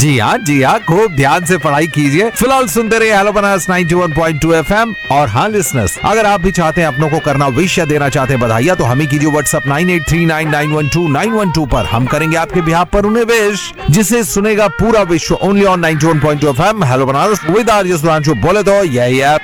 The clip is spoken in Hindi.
जी हाँ, खूब ध्यान से पढ़ाई कीजिए। फिलहाल सुनते रहिए हेलो बनारस 91.2 FM। और हाँ लिसनर्स, अगर आप भी चाहते हैं अपनों को करना विश या देना चाहते हैं बधाइयाँ, तो हमें कीजिए व्हाट्सएप 9839912912 पर। हम करेंगे आपके बिहाफ पर उन्हें विश, जिसे सुनेगा पूरा विश्व। Only on 91.2 FM hello Banaras with RJ Sudhanshu. बोले तो यही है